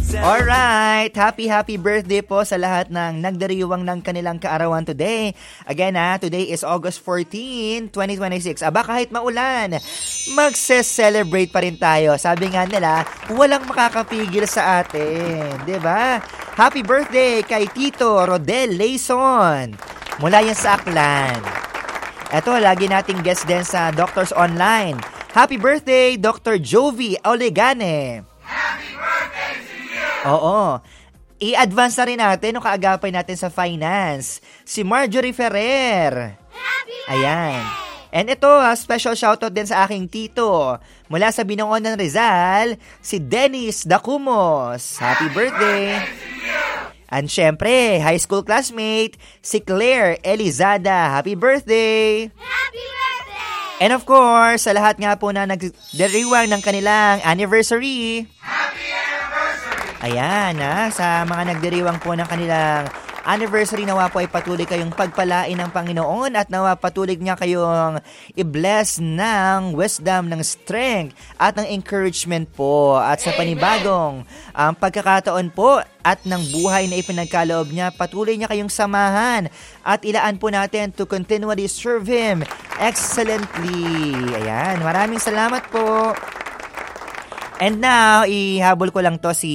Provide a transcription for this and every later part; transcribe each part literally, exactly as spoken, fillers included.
Alright, happy happy birthday po sa lahat ng nagdiriwang ng kanilang kaarawan today. Again ha, today is August fourteenth, twenty twenty-six. Aba, kahit maulan, magse-celebrate pa rin tayo. Sabi nga nila, walang makakapigil sa atin, diba? Happy birthday kay Tito Rodel Layson mula yan sa Aklan. Eto, lagi nating guest din sa Doctors Online. Happy birthday, Doctor Jovi Olegane. Happy birthday to you! Oo. I-advance na rin natin nung kaagapay natin sa finance. Si Marjorie Ferrer. Happy birthday! Ayan. And ito, ha, special shoutout din sa aking tito. Mula sa Binangon ng Rizal, si Dennis Dacumos. Happy, Happy birthday! birthday to you! And syempre, high school classmate, si Claire Elizada. Happy birthday! Happy birthday! And of course, sa lahat nga po na nagdiriwang ng kanilang anniversary. Happy anniversary! Ayan, ha, sa mga nagdiriwang po ng kanilang anniversary, nawa po ay patuloy kayong pagpalain ng Panginoon at nawa patuloy niya kayong i-bless ng wisdom, ng strength at ng encouragement po. At sa panibagong um, pagkakataon po at ng buhay na ipinagkaloob niya, patuloy niya kayong samahan at ilaan po natin to continually serve Him excellently. Ayan, maraming salamat po. And now, ihabol ko lang to si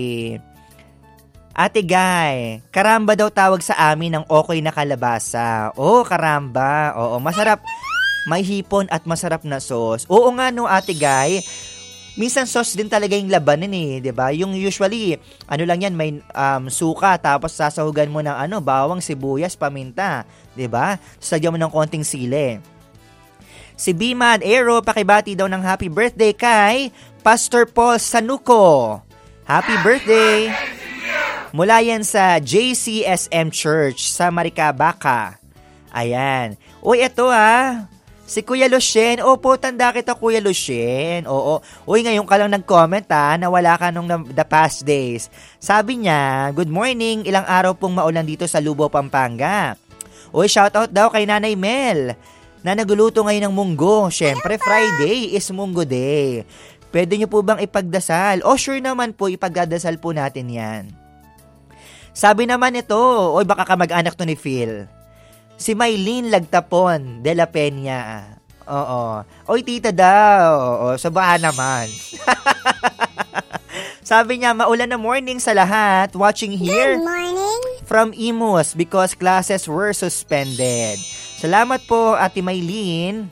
Ate Guy. Karamba daw tawag sa amin ng okay na kalabasa. Oh, karamba. Oo, masarap. May hipon at masarap na sauce. Oo nga no, Ate Guy. Minsan sauce din talaga yung labanan eh, 'di ba? Yung usually, ano lang 'yan, may um, suka tapos sasahugan mo ng ano, bawang, sibuyas, paminta, 'di ba? Sagyan mo ng konting sili. Si Bimad Aero, pakibati daw ng happy birthday kay Pastor Paul Sanuco. Happy, happy birthday! birthday Mula yan sa J C S M Church sa Maricabaca. Ayan. Uy, eto ha. Si Kuya Lucien. Opo, tanda kita Kuya Lucien. Oo. Uy, ngayon ka lang nag-comment ha, na wala ka nung the past days. Sabi niya, good morning, ilang araw pong maulan dito sa Lubao, Pampanga. Uy, shoutout daw kay Nanay Mel na nagluluto ngayon ng munggo. Syempre, Friday is Munggo Day. Pwede niyo po bang ipagdasal? O sure naman po, ipagdadasal po natin yan. Sabi naman ito, oy baka ka mag-anak to ni Phil. Si Maylene Lagtapon de la Peña. Oo. Oy tita daw. Oo, sabahan naman. Sabi niya, maulan na morning sa lahat. Watching here. Good morning. From Imus because classes were suspended. Salamat po, Ate Maylene.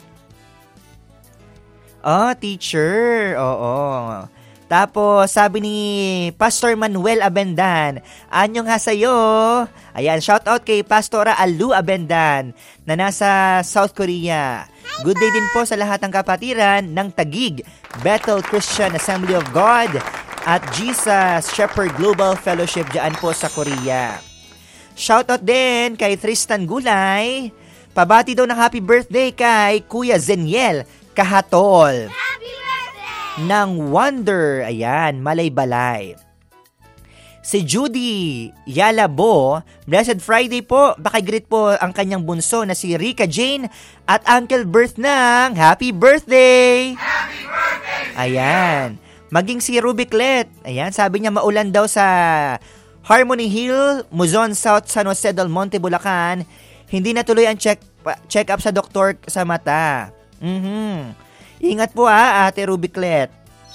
Oh, teacher. Oo. Tapos, sabi ni Pastor Manuel Abendan, anyong hasayo. Ayan, shout out kay Pastora Alu Abendan na nasa South Korea. Good day din po sa lahat ng kapatiran ng Taguig, Bethel Christian Assembly of God at Jesus Shepherd Global Fellowship dyan po sa Korea. Shout out din kay Tristan Gulay. Pabati daw ng happy birthday kay Kuya Zeniel Kahatol. Happy birthday! Ng Wonder, ayan, Malay-Balay. Si Judy Yalabo, Blessed Friday po, baka-greet po ang kanyang bunso na si Rika Jane at Uncle Bert ng Happy Birthday! Happy birthday! Ayan, maging si Rubiclet, ayan, sabi niya maulan daw sa Harmony Hill, Muzon South, San Jose del Monte, Bulacan. Hindi natuloy ang check, check up sa doktor sa mata. Mhm. Ingat po ha, Ate Rubiclet.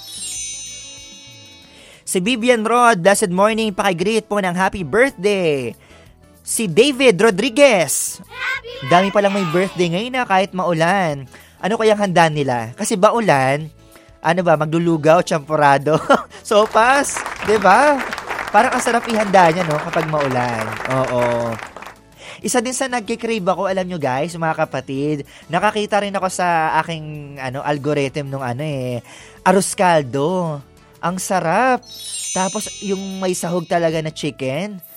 Si Vivian Rod, blessed morning, pakigreet po ng happy birthday. Si David Rodriguez. Happy Dami palang may birthday ngayon na kahit maulan. Ano kayang handa nila? Kasi ba ulan, ano ba, maglulugaw, champorado, sopas, diba? Parang ang sarap ihanda niya, no, kapag maulan. Oo. Isa din sa nagkikrave ako, alam nyo guys, mga kapatid, nakakita rin ako sa aking ano algorithm nung ano eh, arroz caldo. Ang sarap. Tapos yung may sahog talaga na chicken.